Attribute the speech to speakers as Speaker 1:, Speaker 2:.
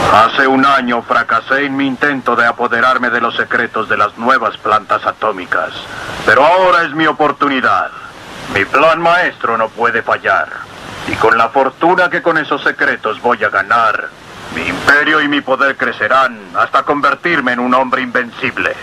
Speaker 1: Hace un año fracasé en mi intento de apoderarme de los secretos de las nuevas plantas atómicas. Pero ahora es mi oportunidad. Mi plan maestro no puede fallar. Y con la fortuna que con esos secretos voy a ganar, mi imperio y mi poder crecerán hasta convertirme en un hombre invencible.